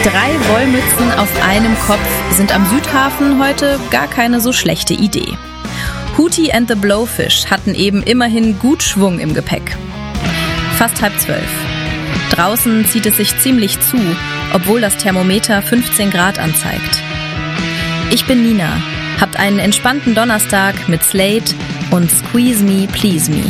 3 Wollmützen auf einem Kopf sind am Südhafen heute gar keine so schlechte Idee. Hootie and the Blowfish hatten eben immerhin gut Schwung im Gepäck. Fast 11:30. Draußen zieht es sich ziemlich zu, obwohl das Thermometer 15 Grad anzeigt. Ich bin Nina. Habt einen entspannten Donnerstag mit Slate und Squeeze Me, Please Me.